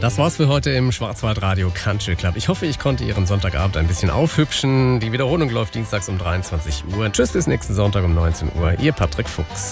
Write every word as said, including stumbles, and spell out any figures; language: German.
Das war's für heute im Schwarzwaldradio Country Club. Ich hoffe, ich konnte Ihren Sonntagabend ein bisschen aufhübschen. Die Wiederholung läuft dienstags um dreiundzwanzig Uhr. Tschüss, bis nächsten Sonntag um neunzehn Uhr. Ihr Patrick Fuchs.